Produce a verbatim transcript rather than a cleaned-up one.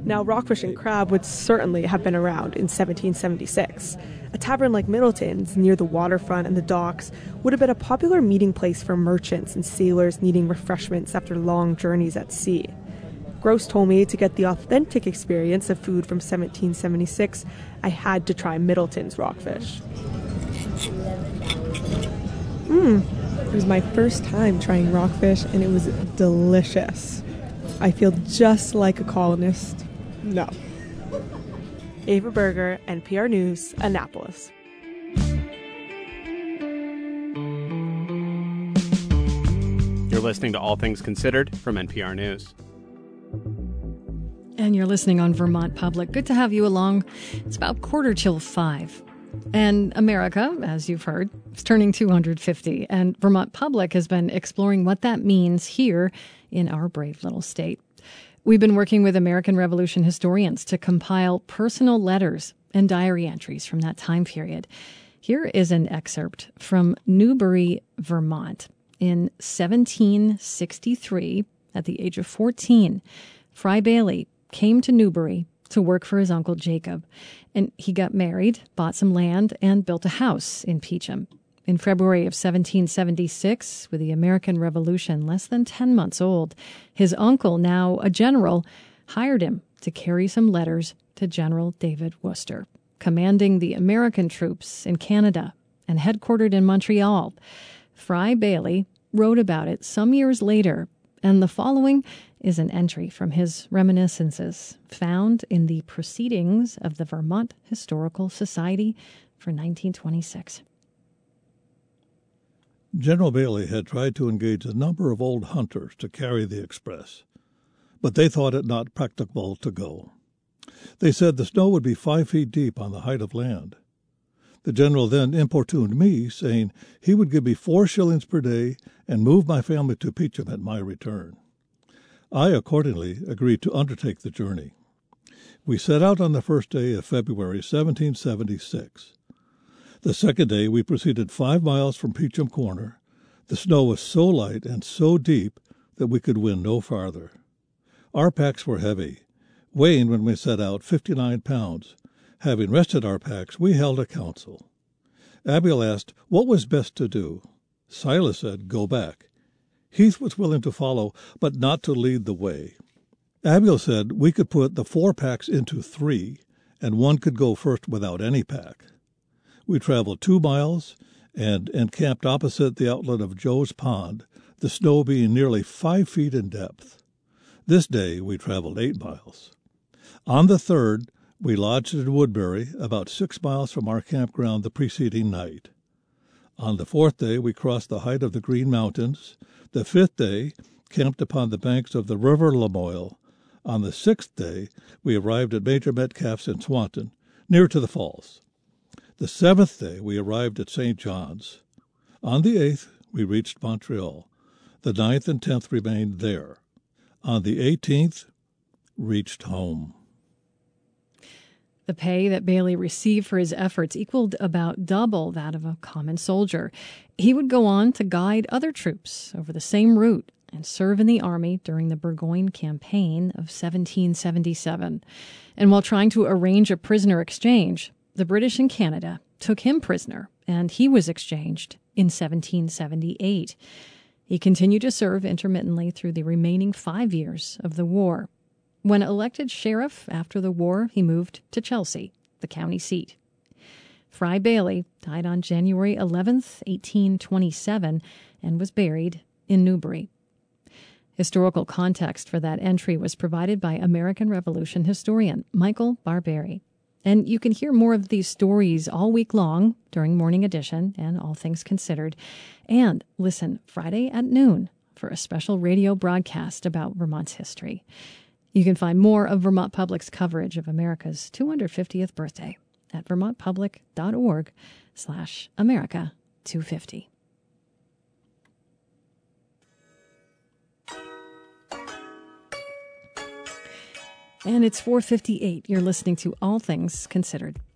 Now, rockfish and crab would certainly have been around in seventeen seventy-six. A tavern like Middleton's, near the waterfront and the docks, would have been a popular meeting place for merchants and sailors needing refreshments after long journeys at sea. Gross told me to get the authentic experience of food from seventeen seventy-six, I had to try Middleton's rockfish. Mmm, it was my first time trying rockfish, and it was delicious. I feel just like a colonist. No. Ava Berger, N P R News, Annapolis. You're listening to All Things Considered from N P R News. And you're listening on Vermont Public. Good to have you along. It's about quarter till five. And America, as you've heard, is turning two hundred fifty. And Vermont Public has been exploring what that means here in our brave little state. We've been working with American Revolution historians to compile personal letters and diary entries from that time period. Here is an excerpt from Newbury, Vermont. In seventeen sixty-three, at the age of fourteen, Fry Bailey came to Newbury to work for his uncle Jacob. And he got married, bought some land, and built a house in Peacham. In February of seventeen seventy-six, with the American Revolution less than ten months old, his uncle, now a general, hired him to carry some letters to General David Wooster, commanding the American troops in Canada and headquartered in Montreal. Fry Bailey wrote about it some years later, and the following is an entry from his reminiscences found in the Proceedings of the Vermont Historical Society for nineteen twenty-six. General Bailey had tried to engage a number of old hunters to carry the express, but they thought it not practicable to go. They said the snow would be five feet deep on the height of land. The general then importuned me, saying he would give me four shillings per day and move my family to Peacham at my return. I accordingly agreed to undertake the journey. We set out on the first day of February, seventeen seventy-six. The second day we proceeded five miles from Peacham Corner. The snow was so light and so deep that we could win no farther. Our packs were heavy, weighing when we set out fifty-nine pounds. Having rested our packs, we held a council. Abiel asked what was best to do. Silas said, go back. Heath was willing to follow, but not to lead the way. Abiel said we could put the four packs into three, and one could go first without any pack. We traveled two miles and encamped opposite the outlet of Joe's Pond, the snow being nearly five feet in depth. This day we traveled eight miles. On the third, we lodged in Woodbury, about six miles from our campground the preceding night. On the fourth day, we crossed the height of the Green Mountains. The fifth day, camped upon the banks of the River Lamoille. On the sixth day, we arrived at Major Metcalf's in Swanton, near to the falls. The seventh day, we arrived at Saint John's. On the eighth, we reached Montreal. The ninth and tenth remained there. On the eighteenth, reached home. The pay that Bailey received for his efforts equaled about double that of a common soldier. He would go on to guide other troops over the same route and serve in the Army during the Burgoyne Campaign of seventeen seventy-seven. And while trying to arrange a prisoner exchange, the British in Canada took him prisoner, and he was exchanged in seventeen seventy-eight. He continued to serve intermittently through the remaining five years of the war. When elected sheriff after the war, he moved to Chelsea, the county seat. Fry Bailey died on January eleventh, eighteen twenty-seven, and was buried in Newbury. Historical context for that entry was provided by American Revolution historian Michael Barberi. And you can hear more of these stories all week long during Morning Edition and All Things Considered. And listen Friday at noon for a special radio broadcast about Vermont's history. You can find more of Vermont Public's coverage of America's two hundred fiftieth birthday at vermontpublic.org slash America 250. And it's four fifty-eight. You're listening to All Things Considered.